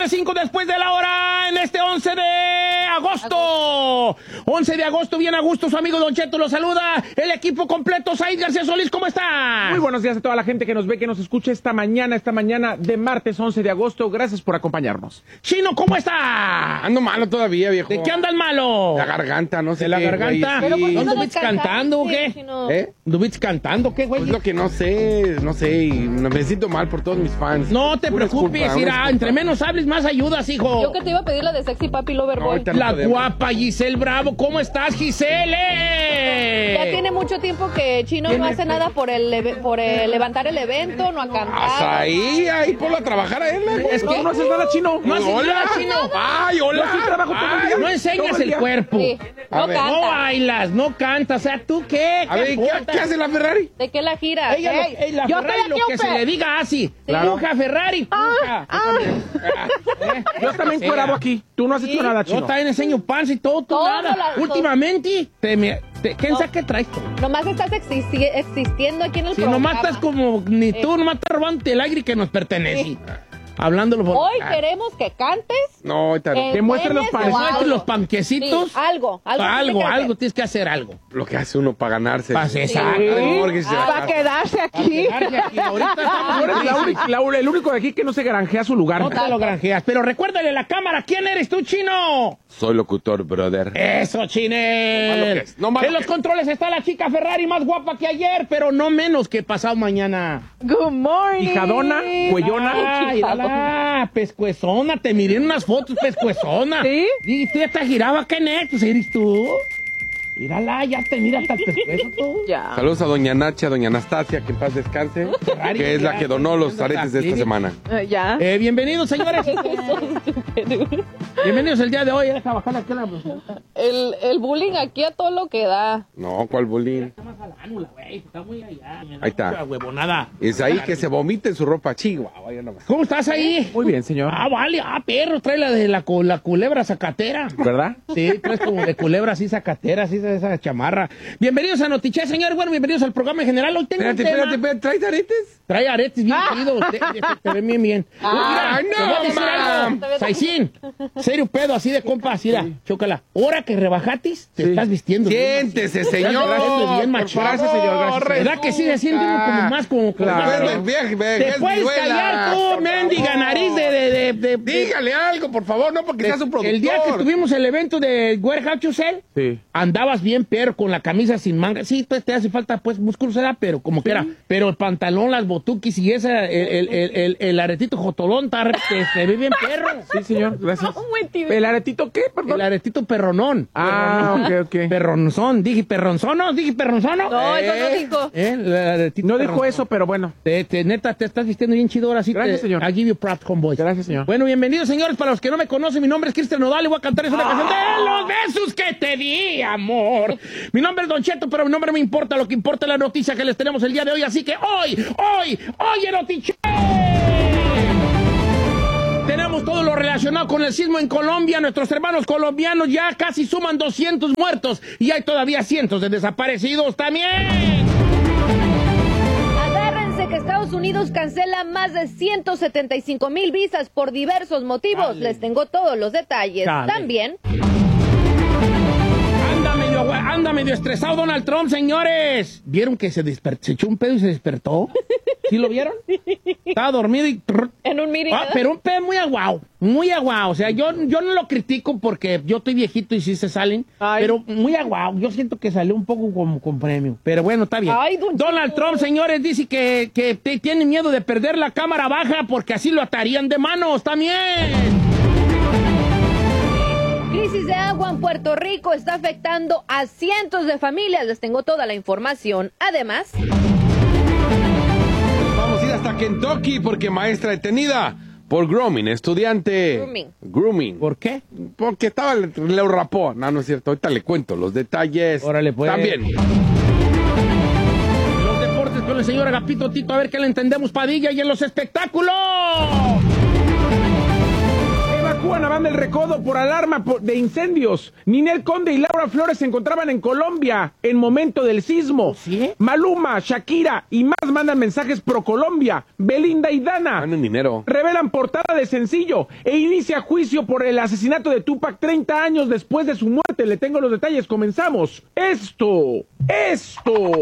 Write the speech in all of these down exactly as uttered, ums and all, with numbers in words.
cinco después de la hora en este once de agosto. once de agosto, bien a gusto, su amigo Don Cheto lo saluda. El equipo completo, Said García Solís, ¿cómo está? Muy buenos días a toda la gente que nos ve, que nos escucha esta mañana, esta mañana de martes once de agosto. Gracias por acompañarnos. Chino, ¿cómo está? Ando malo todavía, viejo. ¿De qué anda el malo? La garganta, no sé. ¿De la qué, garganta? güey, sí. ¿No anduviste cantando o qué? Chino? ¿Eh? ¿Anduviste cantando qué, güey? Pues lo que no sé, no sé, y me siento mal por todos mis fans. No te Una preocupes, disculpa, una mira, disculpa. entre menos hables, más ayudas, hijo. Yo que te iba a pedir la de Sexy Papi Loverboy. No, ahorita no La podemos. guapa Giselle Bravo, ¿cómo estás, Giselle? Ya tiene mucho tiempo que Chino no hace nada por el eve- por el levantar el evento, no ha cantado. Hasta ahí, ahí ponlo a trabajar a él. ¿eh? Es que Tú no haces nada, Chino. No haces Hola, nada, Chino. Ay, hola. Yo sí trabajo todo el día. No enseñas Todo el el día. cuerpo. Sí, A no ver. No canta. bailas, no cantas. O sea, ¿tú qué? A ver, ¿qué, importa? ¿qué hace la Ferrari? ¿De qué la gira? Ella lo- Ey, ey, la yo Ferrari, estoy lo aquí, que un se pe- le diga así. Claro. Puja, Ferrari, puja. ¿Eh? Yo también cuerado aquí. Tú no has hecho nada, Yo Chino. también enseño panza y todo, tú Todo nada. la- Últimamente, te me, te, ¿quién No. sabe qué traes tú? Nomás estás existi- existiendo aquí en el Si programa. nomás estás como, ni tú, Eh. nomás estás robando el aire que nos pertenece. Hablándolo por... Hoy queremos que cantes. No, ahorita no. eh, Que muestre los memes panes. o Muestre algo. los panquecitos. Sí, algo, algo. algo, tiene que hacer. algo, tienes que hacer algo. Lo que hace uno para ganarse. Pa' ser- exacto. Porque se- Ah, Para quedarse aquí. Quedarse aquí. Ahorita estamos Tú en eres la crisis. única- la- el único de aquí que no se granjea su lugar. No te lo granjeas. Pero recuérdale a la cámara, ¿quién eres tú, Chino? Soy locutor, brother. Eso, Chinel. No malo que es, no malo En los que- controles está la chica Ferrari más guapa que ayer, pero no menos que pasado mañana. Good morning. Hijadona, cuellona. Ay, mírala, pescuezona, te miré en unas fotos, pescuezona. ¿Sí? Y tú ya te giraba, ¿qué net? Pues eres tú. Mírala, ya te mira hasta el pescuezo tú. Ya. Saludos a doña Nacha, doña Anastasia, que en paz descanse, Ferrari, que es la que donó los aretes de esta semana. Eh, ya. Eh, bienvenidos, señores. Bienvenidos el día de hoy. Deja bajar aquí la... El, el bullying aquí a todo lo que da. No, ¿cuál bullying? Está más a la ánula, güey. Está muy allá. me da Ahí está. mucha huevonada. Es ahí que se vomita en su ropa chihuahua. Vaya nomás. ¿Cómo estás ahí? Muy bien, señor. Ah, vale. Ah, perro. Trae la de la, cu- la culebra zacatera. ¿Verdad? Sí, traes como de culebra así zacatera, así esa, esa chamarra. Bienvenidos a Notiche, señores. Bueno, bienvenidos al programa en general. Hoy tengo Espérate, un tema. espérate, espérate, ¿traes aretes? Trae aretes bien queridos. Te, te- te ven bien, bien. Ah, Mira, no, te voy a decir mam. algo. Saicín, serio pedo, así de compa, así da. Chócala. Ahora que rebajatis, te Sí. estás vistiendo bien, Siéntese, machín. señor. Estás vistiendo bien, Por machín. Gracias, señor, gracias. ¿Verdad que sí se siente uno como más como... como Claro. más- Después del viaje, ve- Te es puedes viruela. callar tú, mendiga nariz de... de, de, de- de- Dígale algo, por favor, no porque de- seas un productor. el día que tuvimos el evento de Warehouse Chusel, Sí. andabas bien, pero con la camisa sin manga. Sí, pues te hace falta, pues, músculo, ¿verdad? Pero como que era. Pero el pantalón, las botuquis y esa, el, el, el, el, el aretito jotolón, tar- te- se ve bien perro. Sí, señor. Gracias. Muy tibio. ¿El aretito qué? El Perdón. aretito perronón. Ah, Perronón. ok, ok. Perronzón. Dije perronzono, dije perronzono. No, eso no Eh, dijo. eh, el aretito No dijo perronzón. eso, pero bueno. Te, te- neta, te estás vistiendo bien chido ahora sí. Gracias, te, señor. I give you props, homeboy. Gracias, señor. Bueno, bienvenidos, señores. Para los que no me conocen, mi nombre es Cristian Nodal y voy a cantarles una canción de los besos que te di, amor. Mi nombre es Don Cheto, pero mi nombre no me importa. Lo que importa es la noticia que les tenemos el día de hoy. Así que hoy, hoy, hoy en Notiche tenemos todo lo relacionado con el sismo en Colombia. Nuestros hermanos colombianos ya casi suman doscientos muertos y hay todavía cientos de desaparecidos también. Agárrense que Estados Unidos cancela más de ciento setenta y cinco mil visas por diversos motivos. Dale. Les tengo todos los detalles. Dale. También, Anda medio, agua- anda medio estresado Donald Trump, señores. ¿Vieron que se despertó? Se echó un pedo y se despertó. ¿Sí lo vieron? Estaba dormido y... trrr. en un meeting. Ah, pero un pedo muy aguao, muy aguao. O sea, yo, yo no lo critico porque yo estoy viejito y sí se salen, Ay. pero muy aguao. Yo siento que salió un poco como con premio. Pero bueno, está bien. Ay, don Donald Cheto. Trump, señores, dice que, que te- tiene miedo de perder la cámara baja porque así lo atarían de manos también. Crisis de agua en Puerto Rico está afectando a cientos de familias. Les tengo toda la información. Además, Vamos a ir hasta Kentucky porque maestra detenida por grooming, estudiante. Grooming. Grooming. ¿Por qué? Porque estaba, le, le rapó. No, no es cierto. Ahorita le cuento los detalles. Órale, pues. También. Los deportes con el señor Agapito Tito, a ver qué le entendemos, Padilla, y en los espectáculos. Evacúan a Banda El Recodo por alarma de incendios. Ninel Conde y Laura Flores se encontraban en Colombia en momento del sismo. ¿Sí? Maluma, Shakira y más mandan mensajes pro Colombia. Belinda y Dana Ganen dinero. revelan portada de sencillo e inicia juicio por el asesinato de Tupac treinta años después de su muerte. Le tengo los detalles. Comenzamos. Esto, esto...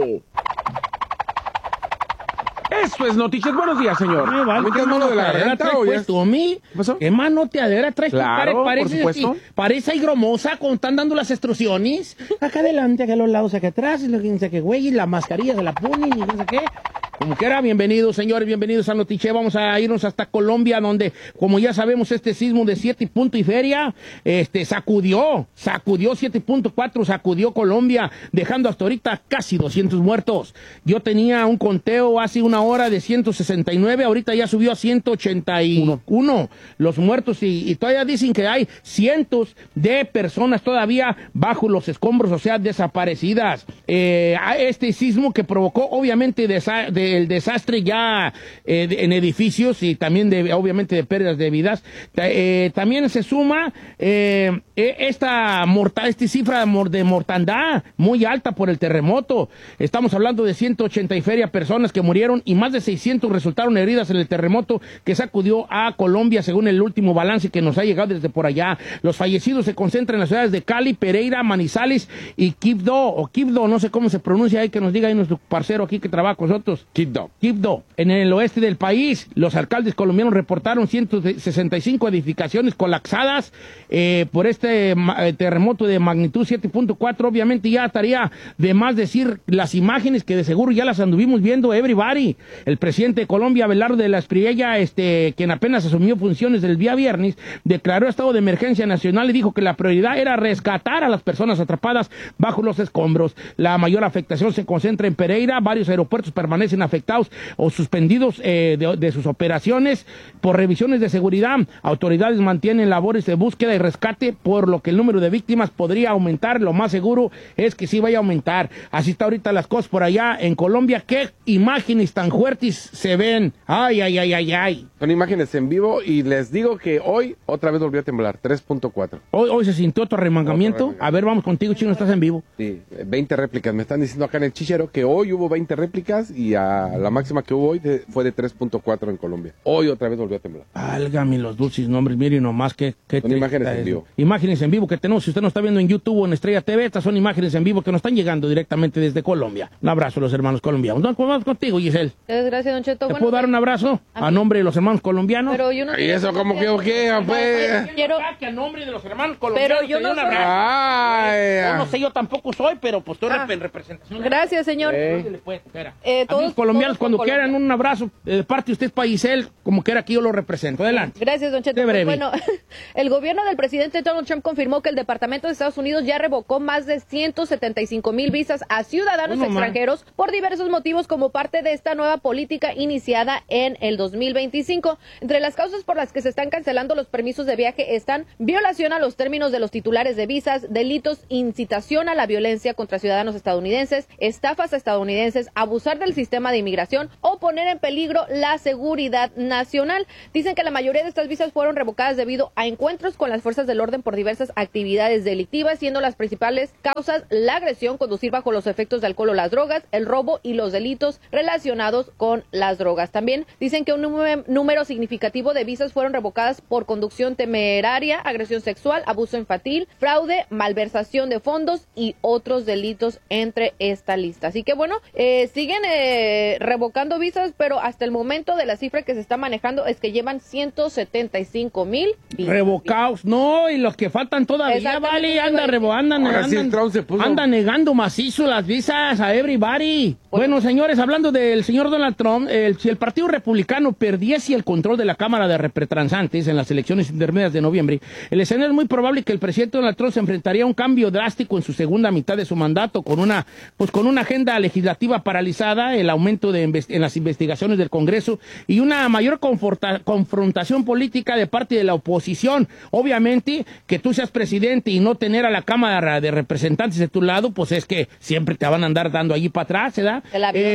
Esto es Noticias. Buenos días, señor. Me vale, ¿Ahorita ¿qué no lo de la manoteadera renta traes o ya puesto, mi? ¿Qué pasó? ¿Qué manoteadera traes tu Claro, cara? por Parece, supuesto. así, parece higromosa cuando están dando las extrusiones. Acá adelante, acá a los lados, acá atrás, y lo que dice que güey, y la mascarilla se la ponen y no sé qué. Como quiera, bienvenidos, señores, bienvenidos a Notiche. Vamos a irnos hasta Colombia, donde, como ya sabemos, este sismo de siete punto y feria, este, sacudió, sacudió siete punto cuatro, sacudió Colombia, dejando hasta ahorita casi doscientos muertos. Yo tenía un conteo hace una hora de ciento sesenta y nueve, ahorita ya subió a ciento ochenta y uno los muertos, y, y todavía dicen que hay cientos de personas todavía bajo los escombros, o sea, desaparecidas. Eh, este sismo que provocó, obviamente, desa de el desastre ya eh, de, en edificios y también de, obviamente de pérdidas de vidas. Eh, también se suma eh, esta, morta, esta cifra de mortandad muy alta por el terremoto. Estamos hablando de ciento ochenta y feria personas que murieron y más de seiscientos resultaron heridas en el terremoto que sacudió a Colombia, según el último balance que nos ha llegado desde por allá. Los fallecidos se concentran en las ciudades de Cali, Pereira, Manizales y Quibdó, o Quibdó, no sé cómo se pronuncia ahí, que nos diga ahí nuestro parcero aquí que trabaja con nosotros. Quibdó. Quibdó. En el oeste del país, los alcaldes colombianos reportaron ciento sesenta y cinco edificaciones colapsadas eh, por este eh, terremoto de magnitud siete punto cuatro. Obviamente ya estaría de más decir las imágenes que de seguro ya las anduvimos viendo everybody. El presidente de Colombia, Abelardo de la Espriella, este, quien apenas asumió funciones el día viernes, declaró estado de emergencia nacional y dijo que la prioridad era rescatar a las personas atrapadas bajo los escombros. La mayor afectación se concentra en Pereira. Varios aeropuertos permanecen afectados o suspendidos eh, de, de sus operaciones por revisiones de seguridad. Autoridades mantienen labores de búsqueda y rescate, por lo que el número de víctimas podría aumentar. Lo más seguro es que sí vaya a aumentar. Así está ahorita las cosas por allá en Colombia. ¿Qué imágenes tan fuertes se ven? Ay, ay, ay, ay, ay. Son imágenes en vivo y les digo que hoy otra vez volvió a temblar, tres punto cuatro. Hoy, hoy se sintió otro remangamiento. Otro remangamiento. A ver, vamos contigo, Chino, estás en vivo. Sí, veinte réplicas. Me están diciendo acá en el chichero que hoy hubo veinte réplicas y a la máxima que hubo hoy de, fue de tres punto cuatro en Colombia. Hoy otra vez volvió a temblar. Válgame los dulces nombres, miren nomás que... que Son imágenes en vivo. Imágenes en vivo que tenemos. Si usted nos está viendo en YouTube o en Estrella T V, estas son imágenes en vivo que nos están llegando directamente desde Colombia. Un abrazo a los hermanos colombianos. Vamos, vamos contigo, Giselle. Gracias, Don Cheto. ¿Te Bueno, puedo dar un abrazo a nombre de los hermanos colombianos? Pero yo no ¿Y eso cómo que o qué? Pues? Quiero... Que a nombre de los hermanos colombianos Pero yo te no doy un soy- abrazo. Ay, Yo no sé, yo tampoco soy, pero pues estoy Ah. en representación. Gracias, señor. Eh. Ándale, pues, espera. Eh, todos- Amigos colombianos, todos con cuando quieran Colombia. un abrazo eh, de parte de usted para Giselle, como quiera aquí yo lo represento. Adelante. Gracias, Don Cheto. Qué Pues, breve. bueno, el gobierno del presidente Donald Trump confirmó que el Departamento de Estados Unidos ya revocó más de ciento setenta y cinco mil visas a ciudadanos Uno más. extranjeros por diversos motivos como parte de esta nueva política iniciada en el dos mil veinticinco. Entre las causas por las que se están cancelando los permisos de viaje están violación a los términos de los titulares de visas, delitos, incitación a la violencia contra ciudadanos estadounidenses, estafas a estadounidenses, abusar del sistema de inmigración o poner en peligro la seguridad nacional. Dicen que la mayoría de estas visas fueron revocadas debido a encuentros con las fuerzas del orden por diversas actividades delictivas, siendo las principales causas la agresión, conducir bajo los efectos de alcohol o las drogas, el robo y los delitos relacionados con las drogas. También dicen que un número, número significativo de visas fueron revocadas por conducción temeraria, agresión sexual, abuso infantil, fraude, malversación de fondos y otros delitos entre esta lista. Así que bueno, eh, siguen eh, revocando visas, pero hasta el momento de la cifra que se está manejando es que llevan ciento setenta y cinco mil visas. Revocados, no, y los que faltan todavía, Exactamente, vale, anda, revo, andan, Ahora sí el andan, Trump se puso- anda negando macizo las visas a everybody. Bueno, señores, hablando del señor Donald Trump, el, si el Partido Republicano perdiese el control de la Cámara de Representantes en las elecciones intermedias de noviembre, el escenario es muy probable que el presidente Donald Trump se enfrentaría a un cambio drástico en su segunda mitad de su mandato, con una, pues con una agenda legislativa paralizada, el aumento de invest- en las investigaciones del Congreso y una mayor conforta- confrontación política de parte de la oposición. Obviamente, que tú seas presidente y no tener a la Cámara de Representantes de tu lado, pues es que siempre te van a andar dando allí para atrás, ¿verdad? El avión. Eh,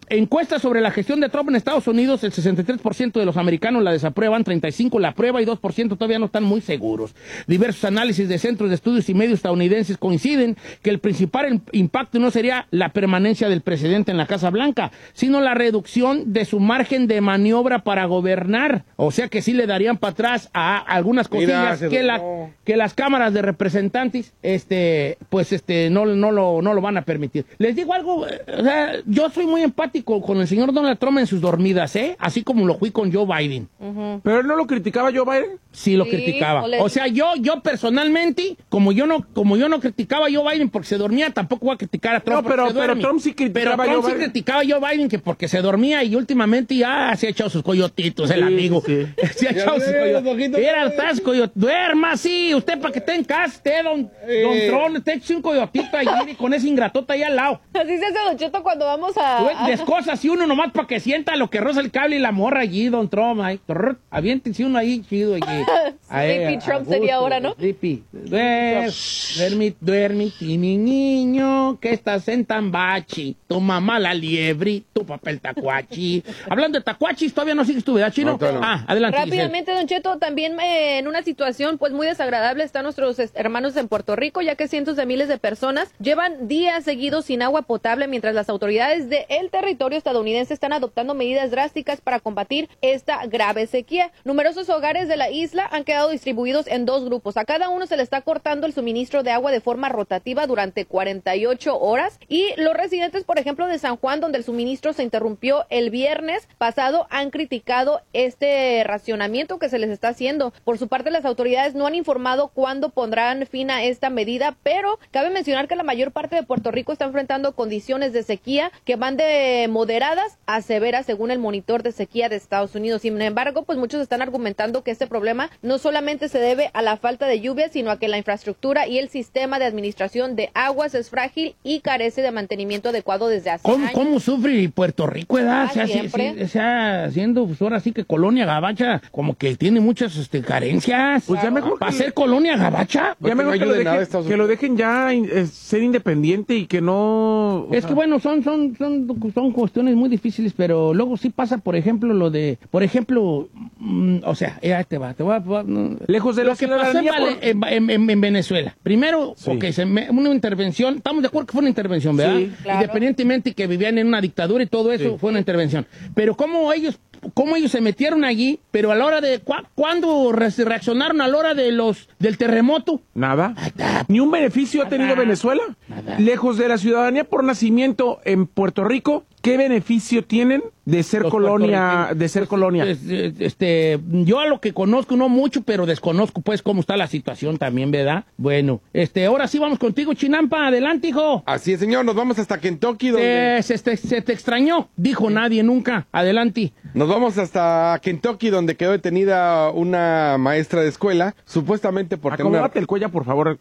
encuestas sobre la gestión de Trump en Estados Unidos, el sesenta y tres por ciento de los americanos la desaprueban, treinta y cinco por ciento la aprueba y dos por ciento todavía no están muy seguros. Diversos análisis de centros de estudios y medios estadounidenses coinciden que el principal impacto no sería la permanencia del presidente en la Casa Blanca, sino la reducción de su margen de maniobra para gobernar. O sea que sí le darían para atrás a algunas cosillas Mira, que, la, que las cámaras de representantes este, pues este, no, no, lo, no lo van a permitir. Les digo algo, o sea, yo soy muy empático con el señor Donald Trump en sus dormidas, ¿eh? Así como lo fui con Joe Biden. Uh-huh. ¿Pero él no lo criticaba Joe Biden? Sí, lo Sí, criticaba. o le- O sea, yo, yo personalmente, como yo no, como yo no criticaba a Joe Biden porque se dormía, tampoco voy a criticar a Trump. No, porque pero- se pero duerme. Trump sí criticaba Pero a Trump Joe sí Biden. criticaba a Joe Biden que porque se dormía y últimamente ya se ha echado sus coyotitos, el Sí, amigo. sí. Se ha Ya echado sus veo, coyotitos. Dojito, Mira, ya estás coyot... Duerma, sí. Usted para que esté en casa, usted, don, don Eh. Tron, usted eche un coyotito allí y con ese ingratota ahí al lado. Así se hace Don Cheto cuando vamos a... Güey, a- descosas y uno nomás para que sienta lo que roza el cable y la morra allí, don Trump. Ahí, trrr, aviéntense uno ahí chido allí. Ahí, Sleepy a- Trump a sería gusto, ahora, ¿no? Sleepy. Duer, duermi, duermi, mi niño, que estás en Tambachi. Tu mamá la liebre, tu papá el tacuachi. Hablando de tacuachis, todavía no sigues tu vida, chino. No, todavía no. Ah, adelante. Rápidamente, Don Cheto, también eh, en una situación pues muy desagradable están nuestros es- hermanos en Puerto Rico, ya que cientos de miles de personas llevan días seguidos sin agua potable mientras las autoridades del territorio estadounidense están adoptando medidas drásticas para combatir esta grave sequía. Numerosos hogares de la isla han quedado distribuidos en dos grupos. A cada uno se le está cortando el suministro de agua de forma rotativa durante cuarenta y ocho horas y los residentes, por ejemplo, de San Juan, donde el suministro se interrumpió el viernes pasado, han criticado este racionamiento que se les está haciendo. Por su parte, las autoridades no han informado cuándo pondrán fin a esta medida, pero cabe mencionar que la mayor parte de Puerto Rico está enfrentando condiciones de sequía que van de moderadas a severas según el monitor de sequía de Estados Unidos. Sin embargo, pues muchos están argumentando que este problema no solamente se debe a la falta de lluvia, sino a que la infraestructura y el sistema de administración de aguas es frágil y carece de mantenimiento adecuado desde hace ¿Cómo, años. ¿Cómo sufre Puerto Rico, edad? Ah, Se hace- siempre. se- se ha haciendo, pues ahora sí que colonia gabacha, como que tiene muchas este, carencias. Pues ya mejor ¿Para que- ser colonia gabacha? Ya que mejor no que, lo ayude nada a dejen, Estados que lo Unidos. dejen ya eh, ser independiente y que no... o Es sea, que bueno, son, son, son, son cuestiones muy difíciles, pero luego sí pasa, por ejemplo, lo de, por ejemplo, mm, o sea, ya te va, te va, te va, no. Lejos de lo la que pasó en, ciudadanía Vale- por- en, en- en- en Venezuela. Primero, Sí. ok, se me- una intervención, estamos de acuerdo que fue una intervención, ¿verdad? Sí. Claro. Independientemente que vivían en una dictadura y todo eso, Sí. fue una intervención. Pero cómo ellos, cómo ellos se metieron allí, pero a la hora de, ¿cu- ¿cuándo re- reaccionaron a la hora de los, del terremoto? Nada. ¿Ni un beneficio ha tenido Nada. Venezuela? Nada. Lejos de la ciudadanía por nacimiento en Puerto Rico, ¿qué beneficio tienen de ser Los colonia? puertorriqueños. De ser colonia. Pues, eh, este, yo a lo que conozco, no mucho, pero desconozco pues cómo está la situación también, ¿verdad? Bueno, este, ahora sí vamos contigo, Chinampa, adelante, hijo. Así es, señor. Nos vamos hasta Kentucky, donde... Se, se- se te extrañó, dijo nadie nunca, adelante. Nos vamos hasta Kentucky, donde quedó detenida una maestra de escuela, supuestamente por tener una... Acomódate el cuello, por favor.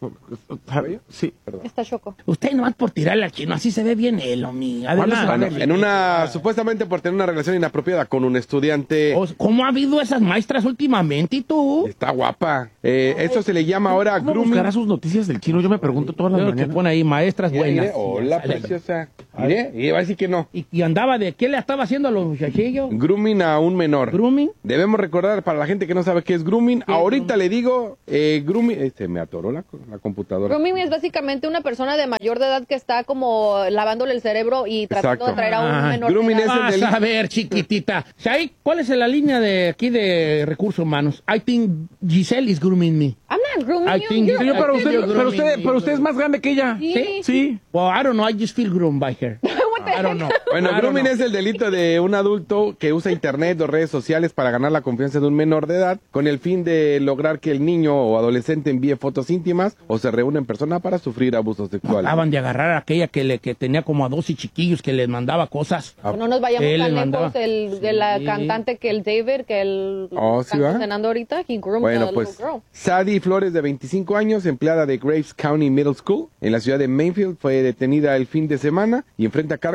Sí. Está choco. Usted nomás por tirarle al chino, así se ve bien él, mi. ¿Cuándo se va a Adelante. ver? En una... Supuestamente por tener una relación inapropiada con un estudiante... O- ¿Cómo ha habido esas maestras últimamente, y tú? Está guapa. Eh, esto se le llama ahora ¿Cómo grooming. buscará sus noticias del chino? Yo me pregunto todas las Creo que mañanas. pone ahí maestras Mira, buenas. mire, hola, Sale. preciosa. Mire, y va a decir que no. Y, y andaba de, ¿qué le estaba haciendo a los muchachillos? Grooming a un menor. ¿Grooming? Debemos recordar, para la gente que no sabe qué es grooming, ahorita le digo, eh, grooming... Este, me atoró la, la computadora. Grooming es básicamente una persona de mayor de edad que está como lavándole el cerebro y tratando Exacto. de traer a un Ah, menor de grooming edad. es el Vas del- a ver, chiquitita. ¿Sabes cuál es la línea de aquí de recursos humanos? I think Giselle is grooming me. I'm not grooming I you, think you're- Señor, pero I usted, think you're pero usted, grooming pero me. usted es más grande que ella. Sí. Sí. Well, I don't know, I just feel groomed by her. What the I don't know. Bueno, I don't grooming know. es el delito de un adulto que usa internet o redes sociales para ganar la confianza de un menor de edad con el fin de lograr que el niño o adolescente envíe fotos íntimas o se reúna en persona para sufrir abusos sexuales. Acaban de agarrar a aquella que, le, que tenía como a doce chiquillos que les mandaba cosas. Ah, No nos vayamos Él tan les lejos, mandaba. el, de la Sí. cantante que el David, que el Oh, ¿sí está va? cenando ahorita, he groomed Bueno, a pues little girl. Sadie Flores, de veinticinco años, empleada de Graves County Middle School en la ciudad de Mayfield, fue detenida el fin de semana y enfrenta cargos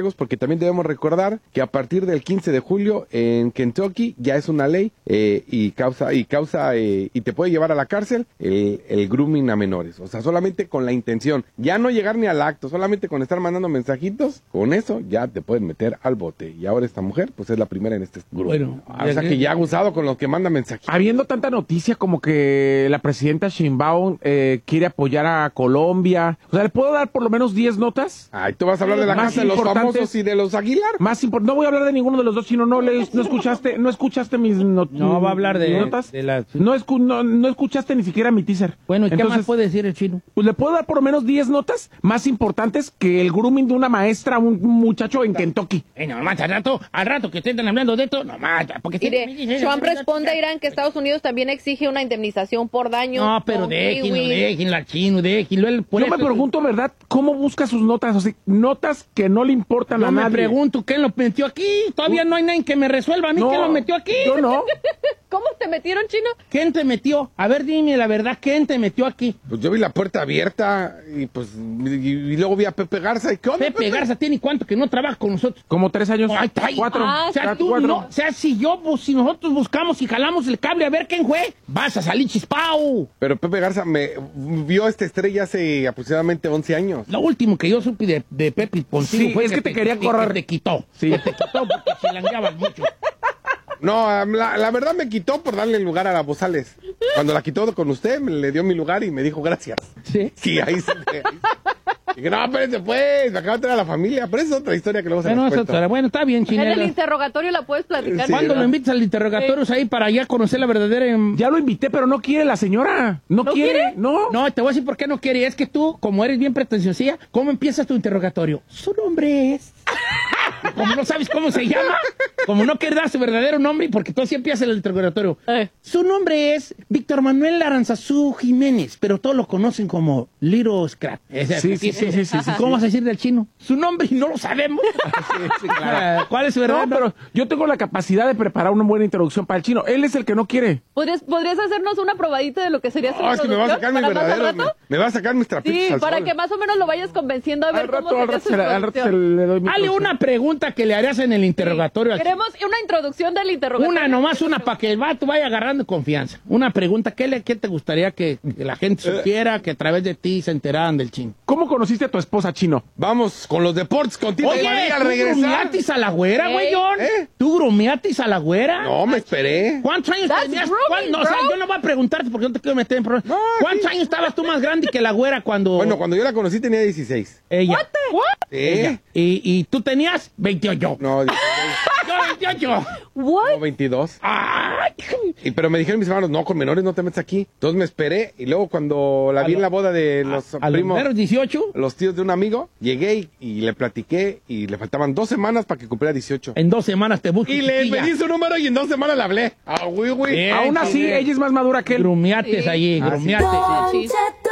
juegos, porque también debemos recordar que a partir del quince de julio en Kentucky ya es una ley eh, y causa y causa eh, y te puede llevar a la cárcel el, el grooming a menores. O sea, solamente con la intención, ya no llegar ni al acto, solamente con estar mandando mensajitos, con eso ya te pueden meter al bote. Y ahora esta mujer, pues es la primera en este grupo. Bueno, o sea, que ya ha gozado con los que mandan mensajitos. Habiendo tanta noticia como que la presidenta Sheinbaum eh, quiere apoyar a Colombia, o sea, ¿le puedo dar por lo menos diez notas? Ay, tú vas a hablar de la Más casa de los importantes- famosos y de los Aguilar. Más impor- no voy a hablar de ninguno de los dos, sino no le, no escuchaste, no escuchaste mis not- No, va a hablar de- mis notas. de las- No, escu- no, no escuchaste ni siquiera mi teaser. Bueno, ¿y qué Entonces, más puede decir el chino? Pues le puedo dar por lo menos diez notas más importantes que el grooming de una maestra a un muchacho en Kentucky. Eh, no más, al rato, al rato que estén hablando de esto, no más, porque... Mire, Trump responde a Irán que Estados Unidos también exige una indemnización por daño. No, pero con déjenlo, kiwi. déjenlo al chino, déjenlo. Él, por Yo me eso- pregunto, ¿verdad? ¿Cómo busca sus notas? O sea, notas que no le importan Yo a me nadie. pregunto, ¿quién lo metió aquí? Todavía no hay nadie que me resuelva a mí No, quién lo metió aquí. Yo no. ¿Cómo te metieron, chino? ¿Quién te metió? A ver, dime la verdad, ¿quién te metió aquí? Pues yo vi la puerta abierta y pues y, y luego vi a Pepe Garza y ¿qué onda, Pepe Garza tiene cuánto que no trabaja con nosotros. Como tres años. Ay, ay, cuatro. ah, O sea, tú cuatro. no, o sea, si yo, pues, si nosotros buscamos y jalamos el cable a ver quién fue, vas a salir chispao. Pero Pepe Garza me vio a esta estrella hace aproximadamente once años. Lo último que yo supe de, de Pepe contigo Sí, fue es que te quería correr. Que te quitó. Sí. Que te quitó porque chilangueabas mucho. No, la, la verdad me quitó por darle el lugar a la Bozales. Cuando la quitó con usted, me le dio mi lugar y me dijo gracias. ¿Sí? Sí, ahí sí. Ahí sí. Dije, no, espérense pues, me acaba de traer a la familia. Pero esa es otra historia que luego se Bueno, las eso cuento. será- bueno, está bien, En el chinela. interrogatorio la puedes platicar. Sí, ¿Cuándo ¿verdad? lo invitas al interrogatorio ahí para ya conocer la verdadera... em- Ya lo invité, pero no quiere la señora. No, ¿No quiere. quiere? No. No, te voy a decir por qué no quiere. Es que tú, como eres bien pretenciosa, ¿cómo empiezas tu interrogatorio? Su nombre es... Como no sabes cómo se llama, como no quieres dar su verdadero nombre, porque tú así empiezas el interrogatorio. Eh. Su nombre es Víctor Manuel Aranzazú Jiménez, pero todos lo conocen como Little Scrap. Ese- Sí, sí, sí, sí, sí, sí, ¿Cómo sí. vas a decir del chino? Su nombre y no lo sabemos. Ah, ¿Cuál es su verdadero No, pero yo tengo la capacidad de preparar una buena introducción para el chino. Él es el que no quiere. ¿Podrías, ¿Podrías hacernos una probadita de lo que sería su No, es que me va a sacar mi introducción para más al verdadero. rato? Me, me va a sacar mis trapitos Sí, al para sol. que más o menos lo vayas convenciendo a ver Al cómo rato, al sería rato, su se, le- al rato se introducción. le doy mi Hazle introducción. una pregunta que le harías en el interrogatorio. al Queremos una introducción del interrogatorio. Una, nomás una, para que el vato vaya agarrando confianza. Una pregunta, ¿qué, le, qué te gustaría que, que la gente supiera, que a través de ti se enteraran del chino? ¿Cómo conociste a tu esposa, chino? Vamos con los deportes contigo. Oye, al ¿tú regresar. grumeatis a la güera, güey, John? ¿Eh? ¿Tú grumeatis a la güera? No, me esperé. ¿Cuántos años That's tenías? grooming, ¿Cuán- no, o sea, bro. yo no voy a preguntarte porque no te quiero meter en problemas. No, ¿Cuántos sí. años estabas tú más grande que la güera cuando... Bueno, cuando yo la conocí tenía dieciséis. Ella. Sí. Ella. Y, y tú tenías veintiocho. No, dieciséis, Yo veintiocho. What? no, veintidós. Ay. Y, pero me dijeron mis hermanos, no, con menores no te metes aquí. Entonces me esperé y luego cuando la A vi lo- en la boda de los A los primos, primeros dieciocho, los tíos de un amigo, llegué y, y le platiqué y le faltaban dos semanas para que cumpliera dieciocho. en dos semanas te busco. Y le chiquilla. pedí su número y en dos semanas le hablé. Ah, güey, güey. Bien. Aún así, bien. ella es más madura que él. Grumiates Sí. allí, Ah, sí. grumiates. Sí.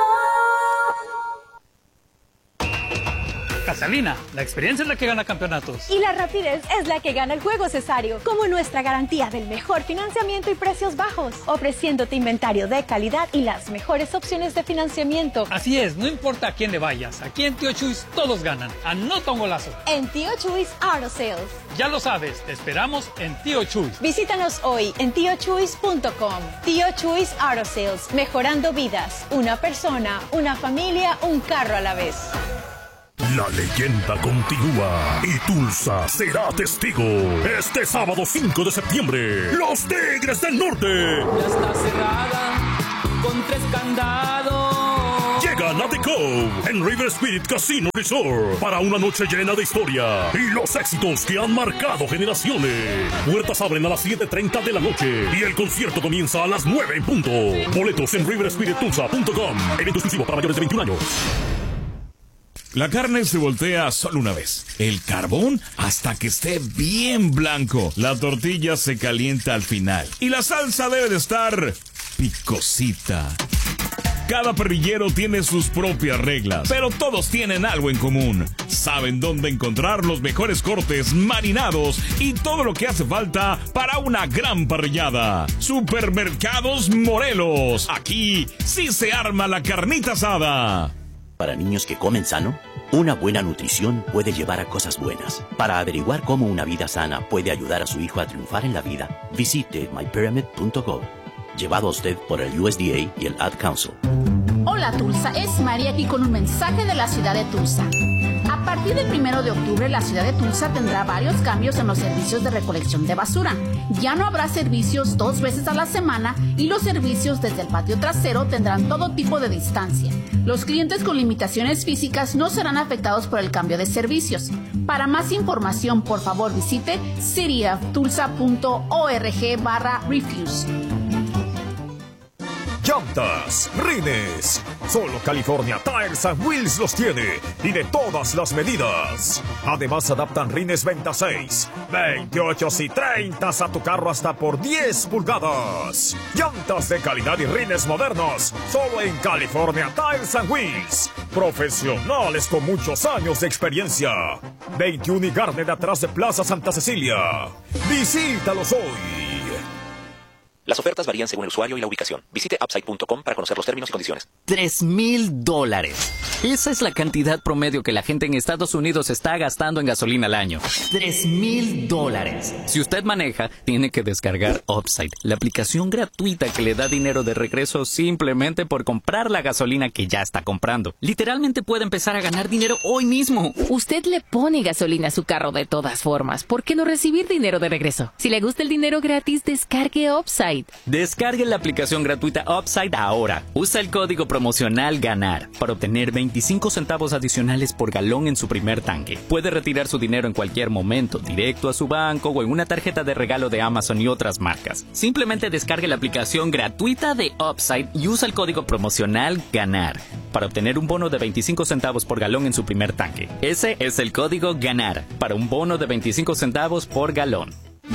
Casalina, la experiencia es la que gana campeonatos. Y la rapidez es la que gana el juego, Cesario, como nuestra garantía del mejor financiamiento y precios bajos, ofreciéndote inventario de calidad y las mejores opciones de financiamiento. Así es, no importa a quién le vayas, aquí en Tío Chuys todos ganan. Anota un golazo. En Tío Chuys Auto Sales. Ya lo sabes, te esperamos en Tío Chuys. Visítanos hoy en tío chuys punto com. Tío Chuys Auto Sales, mejorando vidas. Una persona, una familia, un carro a la vez. La leyenda continúa y Tulsa será testigo. Este sábado cinco de septiembre, los Tigres del Norte Ya está cerrada con tres candados. llegan a The Cove en River Spirit Casino Resort para una noche llena de historia y los éxitos que han marcado generaciones. Puertas abren a las siete treinta de la noche y el concierto comienza a las nueve en punto. Boletos en river spirit tulsa punto com. Evento exclusivo para mayores de veintiún años. La carne se voltea solo una vez. El carbón hasta que esté bien blanco. La tortilla se calienta al final. Y la salsa debe de estar picosita. Cada parrillero tiene sus propias reglas, pero todos tienen algo en común. Saben dónde encontrar los mejores cortes marinados y todo lo que hace falta para una gran parrillada. Supermercados Morelos. Aquí sí se arma la carnita asada. Para niños que comen sano, una buena nutrición puede llevar a cosas buenas. Para averiguar cómo una vida sana puede ayudar a su hijo a triunfar en la vida, visite my pyramid punto gov. Llevado a usted por el U S D A y el Ad Council. Hola Tulsa, es María aquí con un mensaje de la ciudad de Tulsa. A partir del primero de octubre, la ciudad de Tulsa tendrá varios cambios en los servicios de recolección de basura. Ya no habrá servicios dos veces a la semana y los servicios desde el patio trasero tendrán todo tipo de distancia. Los clientes con limitaciones físicas no serán afectados por el cambio de servicios. Para más información, por favor visite city of tulsa punto org barra refuse. Llantas, rines. Solo California Tires and Wheels los tiene y de todas las medidas. Además adaptan rines veintiséis, veintiocho y treinta a tu carro hasta por diez pulgadas. Llantas de calidad y rines modernos. Solo en California Tires and Wheels. Profesionales con muchos años de experiencia. veintiuno y Garden atrás de Plaza Santa Cecilia. Visítalos hoy. Las ofertas varían según el usuario y la ubicación. Visite upside punto com para conocer los términos y condiciones. Tres mil dólares. Esa es la cantidad promedio que la gente en Estados Unidos está gastando en gasolina al año. Tres mil dólares. Si usted maneja, tiene que descargar Upside, la aplicación gratuita que le da dinero de regreso simplemente por comprar la gasolina que ya está comprando. Literalmente puede empezar a ganar dinero hoy mismo. Usted le pone gasolina a su carro de todas formas. ¿Por qué no recibir dinero de regreso? Si le gusta el dinero gratis, descargue Upside. Descargue la aplicación gratuita Upside ahora. Usa el código promocional GANAR para obtener veinticinco centavos adicionales por galón en su primer tanque. Puede retirar su dinero en cualquier momento, directo a su banco o en una tarjeta de regalo de Amazon y otras marcas. Simplemente descargue la aplicación gratuita de Upside y usa el código promocional GANAR para obtener un bono de veinticinco centavos por galón en su primer tanque. Ese es el código GANAR para un bono de veinticinco centavos por galón.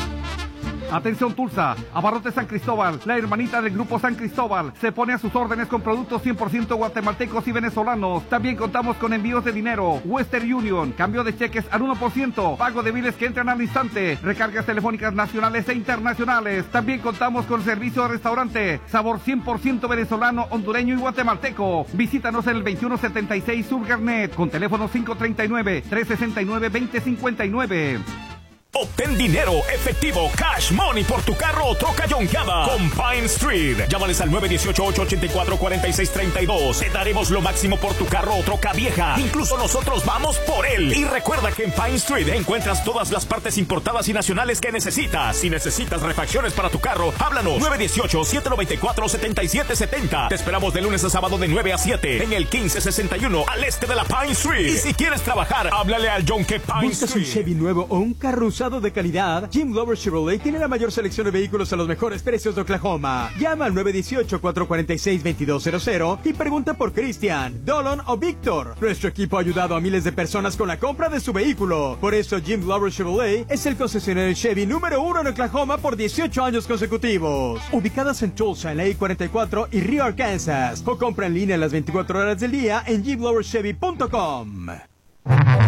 Atención Tulsa, Abarrotes San Cristóbal, la hermanita del Grupo San Cristóbal, se pone a sus órdenes con productos cien por ciento guatemaltecos y venezolanos. También contamos con envíos de dinero, Western Union, cambio de cheques al uno por ciento, pago de biles que entran al instante, recargas telefónicas nacionales e internacionales. También contamos con servicio de restaurante, sabor cien por ciento venezolano, hondureño y guatemalteco. Visítanos en el veintiuno setenta y seis Sur Garnet, con teléfono cinco tres nueve, tres seis nueve, dos cero cinco nueve. Obtén dinero, efectivo, cash money por tu carro o troca yonkeada con Pine Street. Llámales al nueve uno ocho, ocho ocho cuatro, cuatro seis tres dos. Te daremos lo máximo por tu carro o troca vieja. Incluso nosotros vamos por él. Y recuerda que en Pine Street encuentras todas las partes importadas y nacionales que necesitas. Si necesitas refacciones para tu carro, háblanos. nueve uno ocho, siete nueve cuatro, siete siete siete cero. Te esperamos de lunes a sábado de nueve a siete en el quince sesenta y uno al este de la Pine Street. Y si quieres trabajar, háblale al Yonke Pine ¿Buscas Street. un Chevy nuevo o un carro usado de calidad? Jim Glover Chevrolet tiene la mayor selección de vehículos a los mejores precios de Oklahoma. Llama al nueve uno ocho, cuatro cuatro seis, dos dos cero cero y pregunta por Christian, Dolan o Víctor. Nuestro equipo ha ayudado a miles de personas con la compra de su vehículo. Por eso Jim Glover Chevrolet es el concesionario Chevy número uno en Oklahoma por dieciocho años consecutivos. Ubicadas en Tulsa, en la I cuarenta y cuatro y Rio, Arkansas. O compra en línea las veinticuatro horas del día en jim glover chevy punto com.